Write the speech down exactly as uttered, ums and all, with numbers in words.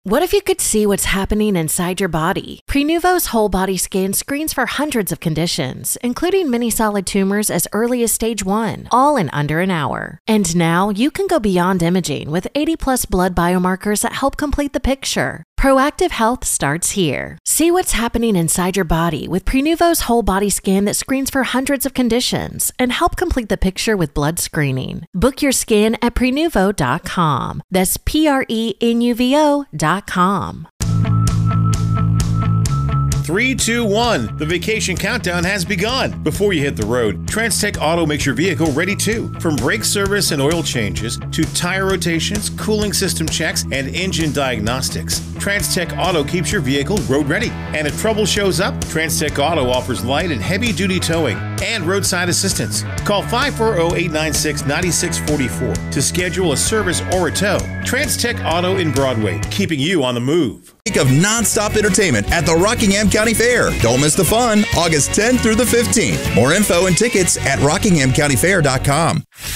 What if you could see what's happening inside your body? Prenuvo's whole body scan screens for hundreds of conditions, including many solid tumors as early as stage one, all in under an hour. And now you can go beyond imaging with eighty plus blood biomarkers that help complete the picture. Proactive health starts here. See what's happening inside your body with Prenuvo's whole body scan that screens for hundreds of conditions and help complete the picture with blood screening. Book your scan at prenuvo dot com. That's P R E N U V O dot com. Three, two, one. The vacation countdown has begun. Before you hit the road, TransTech Auto makes your vehicle ready too. From brake service and oil changes to tire rotations, cooling system checks, and engine diagnostics, TransTech Auto keeps your vehicle road ready. And if trouble shows up, TransTech Auto offers light and heavy duty towing and roadside assistance. Call five four zero, eight nine six, nine six four four to schedule a service or a tow. TransTech Auto in Broadway, keeping you on the move. Week of nonstop entertainment at the Rockingham County Fair. Don't miss the fun, August tenth through the fifteenth. More info and tickets at rockingham county fair dot com.